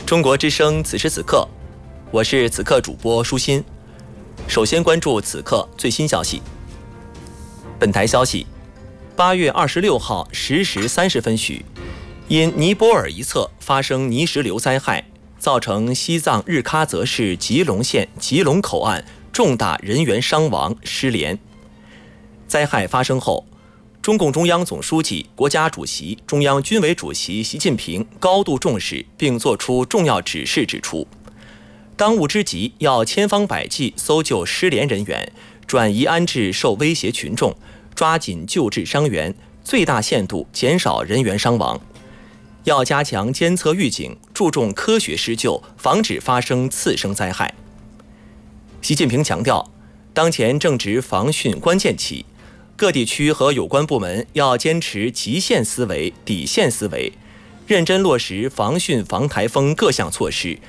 中国之声此时此刻，我是此刻主播舒心。首先关注此刻最新消息。本台消息，8月26号10时30分许，因尼泊尔一侧发生泥石流灾害，造成西藏日喀则市吉隆县吉隆口岸重大人员伤亡失联。灾害发生后，中共中央总书记、国家主席、中央军委主席习近平高度重视，并作出重要指示，指出，当务之急要千方百计搜救失联人员，转移安置受威胁群众，抓紧救治伤员，最大限度减少人员伤亡。要加强监测预警，注重科学施救，防止发生次生灾害。习近平强调，当前正值防汛关键期，各地区和有关部门要坚持极限思维、底线思维，认真落实防汛防台风各项措施，